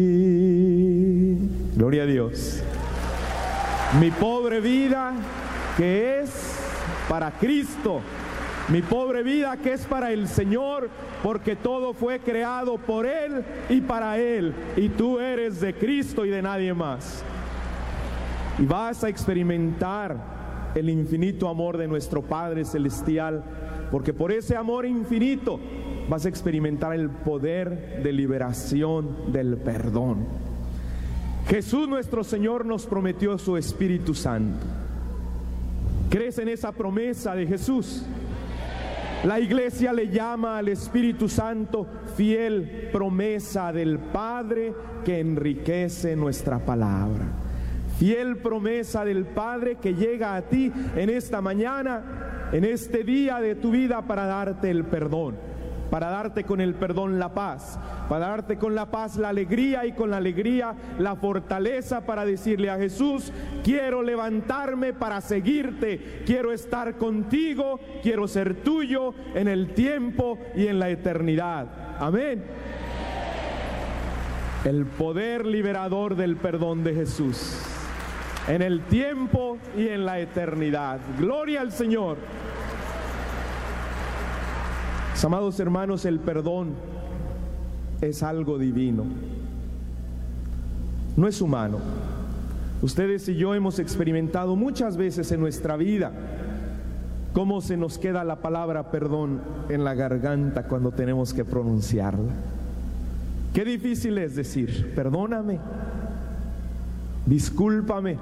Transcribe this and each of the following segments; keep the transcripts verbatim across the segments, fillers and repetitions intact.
Gloria a Dios. Mi pobre vida que es para Cristo, mi pobre vida que es para el Señor, porque todo fue creado por Él y para Él, y tú eres de Cristo y de nadie más. Y vas a experimentar el infinito amor de nuestro Padre Celestial, porque por ese amor infinito vas a experimentar el poder de liberación del perdón. Jesús nuestro Señor nos prometió su Espíritu Santo. ¿Crees en esa promesa de Jesús? La iglesia le llama al Espíritu Santo fiel promesa del Padre que enriquece nuestra palabra. Fiel promesa del Padre que llega a ti en esta mañana, en este día de tu vida, para darte el perdón, para darte con el perdón la paz, para darte con la paz la alegría, y con la alegría la fortaleza para decirle a Jesús: quiero levantarme para seguirte, quiero estar contigo, quiero ser tuyo en el tiempo y en la eternidad. Amén. El poder liberador del perdón de Jesús en el tiempo y en la eternidad. Gloria al Señor. Mis amados hermanos, el perdón es algo divino, no es humano. Ustedes y yo hemos experimentado muchas veces en nuestra vida cómo se nos queda la palabra perdón en la garganta cuando tenemos que pronunciarla. Qué difícil es decir: perdóname, discúlpame.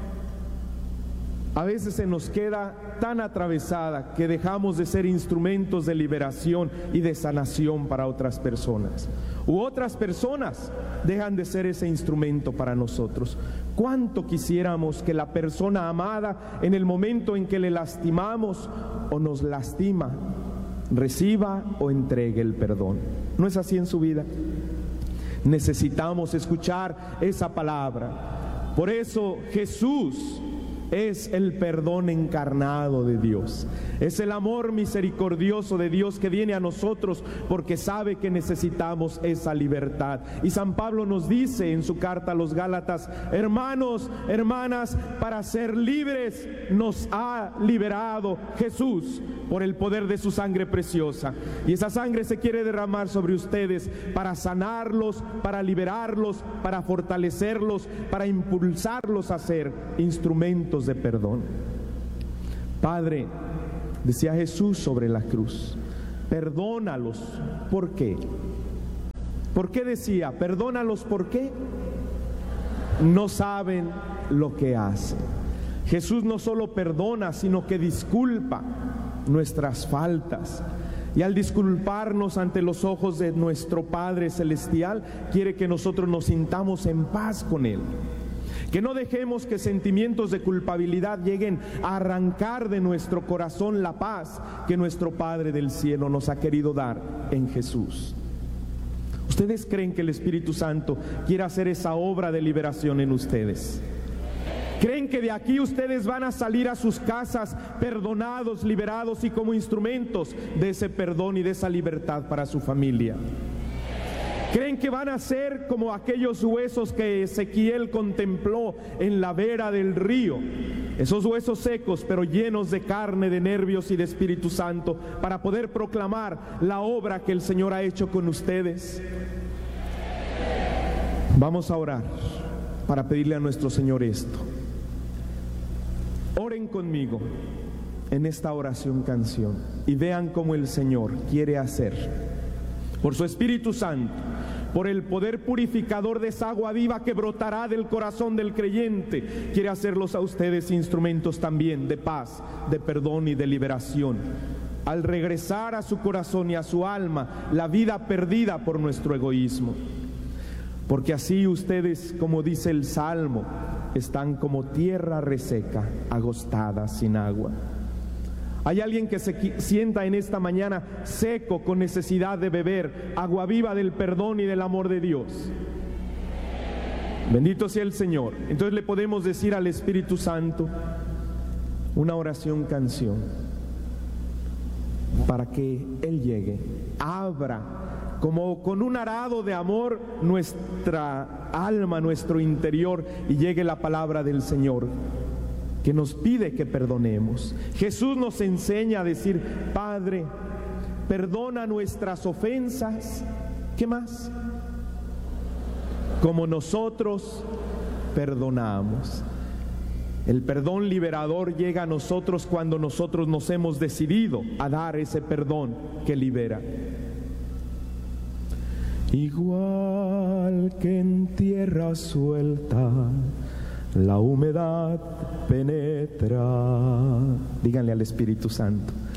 A veces se nos queda tan atravesada que dejamos de ser instrumentos de liberación y de sanación para otras personas, u otras personas dejan de ser ese instrumento para nosotros. ¿Cuánto quisiéramos que la persona amada, en el momento en que le lastimamos o nos lastima, reciba o entregue el perdón? ¿No es así en su vida? Necesitamos escuchar esa palabra. Por eso Jesús es el perdón encarnado de Dios. Es el amor misericordioso de Dios que viene a nosotros porque sabe que necesitamos esa libertad. Y San Pablo nos dice en su carta a los Gálatas: hermanos, hermanas, para ser libres nos ha liberado Jesús por el poder de su sangre preciosa. Y esa sangre se quiere derramar sobre ustedes para sanarlos, para liberarlos, para fortalecerlos, para impulsarlos a ser instrumentos de perdón. Padre, decía Jesús sobre la cruz, perdónalos. ¿Por qué? ¿Por qué decía perdónalos? ¿Por qué? No saben lo que hacen. Jesús no solo perdona, sino que disculpa nuestras faltas. Y al disculparnos ante los ojos de nuestro Padre Celestial, quiere que nosotros nos sintamos en paz con Él. Que no dejemos que sentimientos de culpabilidad lleguen a arrancar de nuestro corazón la paz que nuestro Padre del cielo nos ha querido dar en Jesús. ¿Ustedes creen que el Espíritu Santo quiere hacer esa obra de liberación en ustedes? ¿Creen que de aquí ustedes van a salir a sus casas perdonados, liberados y como instrumentos de ese perdón y de esa libertad para su familia? ¿Creen que van a ser como aquellos huesos que Ezequiel contempló en la vera del río? Esos huesos secos pero llenos de carne, de nervios y de Espíritu Santo, para poder proclamar la obra que el Señor ha hecho con ustedes. Vamos a orar para pedirle a nuestro Señor esto. Oren conmigo en esta oración canción y vean cómo el Señor quiere hacer, por su Espíritu Santo, por el poder purificador de esa agua viva que brotará del corazón del creyente, quiere hacerlos a ustedes instrumentos también de paz, de perdón y de liberación, al regresar a su corazón y a su alma la vida perdida por nuestro egoísmo. Porque así ustedes, como dice el Salmo, están como tierra reseca, agostada, sin agua. Hay alguien que se sienta en esta mañana seco, con necesidad de beber agua viva del perdón y del amor de Dios. Bendito sea el Señor. Entonces le podemos decir al Espíritu Santo una oración canción para que Él llegue, abra como con un arado de amor nuestra alma, nuestro interior, y llegue la palabra del Señor que nos pide que perdonemos. Jesús nos enseña a decir: Padre, perdona nuestras ofensas. ¿Qué más? Como nosotros perdonamos. El perdón liberador llega a nosotros cuando nosotros nos hemos decidido a dar ese perdón que libera. Igual que en tierra suelta la humedad penetra. Díganle al Espíritu Santo: